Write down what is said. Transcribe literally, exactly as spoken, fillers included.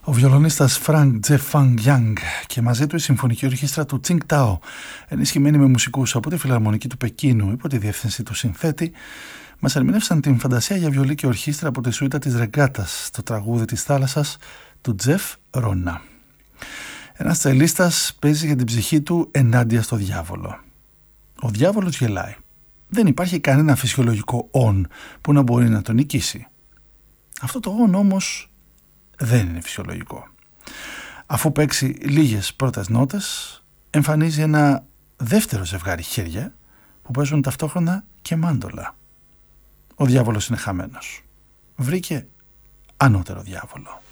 Ο βιολονίστας Frank Zefang Yang και μαζί του η συμφωνική ορχήστρα του Τσινγκτάο, ενισχυμένη με μουσικούς από τη Φιλαρμονική του Πεκίνου υπό τη διεύθυνση του συνθέτη, μας ερμηνεύσαν την φαντασία για βιολί και ορχήστρα από τη σουίτα της Ρεγκάτας, το τραγούδι της θάλασσας του Τζεφ Ρόνα. Ένας τσελίστας παίζει για την ψυχή του ενάντια στο διάβολο. Ο διάβολος γελάει. Δεν υπάρχει κανένα φυσιολογικό «ον» που να μπορεί να τον νικήσει. Αυτό το «ον» όμως δεν είναι φυσιολογικό. Αφού παίξει λίγες πρώτες νότες, εμφανίζει ένα δεύτερο ζευγάρι χέρια που παίζουν ταυτόχρονα και μάντολα. Ο διάβολος είναι χαμένος. Βρήκε ανώτερο διάβολο.